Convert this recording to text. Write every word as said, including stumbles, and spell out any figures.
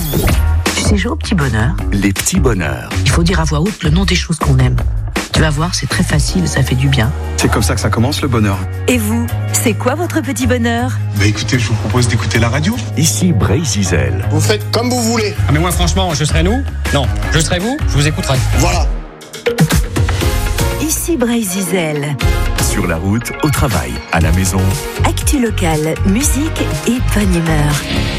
Tu sais jouer au petit bonheur? Les petits bonheurs. Il faut dire à voix haute le nom des choses qu'on aime. Tu vas voir, c'est très facile, ça fait du bien. C'est comme ça que ça commence, le bonheur. Et vous, c'est quoi votre petit bonheur? Bah écoutez, je vous propose d'écouter la radio. Ici Bray-Zizel. Vous faites comme vous voulez. Ah mais moi franchement, je serais nous? Non, je serais vous, je vous écouterai. Voilà. Ici Bray-Zizel. Sur la route, au travail, à la maison. Actu locale, musique et bonne humeur.